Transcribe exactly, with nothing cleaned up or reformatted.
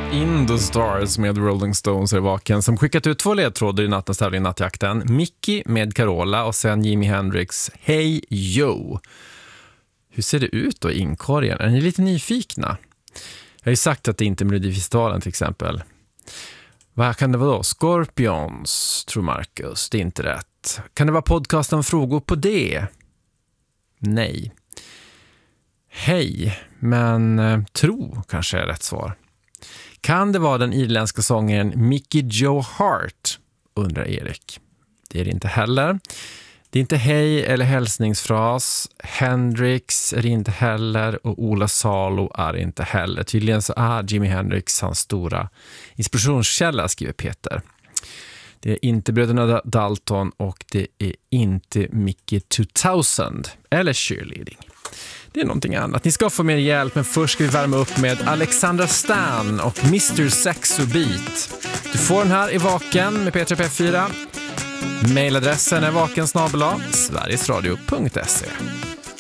In the Stars med Rolling Stones är vaken, som skickat ut två ledtrådar i nattens tävling Nattjakten. Mickey med Carola och sen Jimi Hendrix Hey Yo. Hur ser det ut då i inkorgen? Är ni lite nyfikna? Jag har ju sagt att det inte är Melodifestivalen till exempel. Vad kan det vara då? Scorpions, tror Marcus. Det är inte rätt. Kan det vara podcasten Frågor på det? Nej. Hej, men eh, tro kanske är rätt svar. Kan det vara den irländska sångaren Mickey Joe Hart, undrar Erik. Det är det inte heller. Det är inte hej eller hälsningsfras. Hendrix är det inte heller och Ola Salo är inte heller. Tydligen så är Jimi Hendrix hans stora inspirationskälla, skriver Peter. Det är inte bröderna Dalton och det är inte Mickey tvåtusen eller cheerleading. Det är någonting annat. Ni ska få mer hjälp, men först ska vi värma upp med Alexandra Stan och mister Saxo Beat. Du får den här i Vaken med P tre P fyra. Mailadressen är vakensnabel-a sverigesradio punkt se.